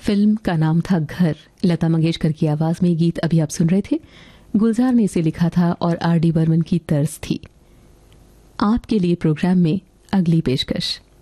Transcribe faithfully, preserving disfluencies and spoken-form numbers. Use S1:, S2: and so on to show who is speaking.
S1: Film का नाम था घर। लता मंगेशकर की आवाज में गीत अभी आप सुन रहे थे। गुलजार ने इसे लिखा था और आर डी बर्मन की तर्ज थी। आपके लिए प्रोग्राम में अगली पेशकश।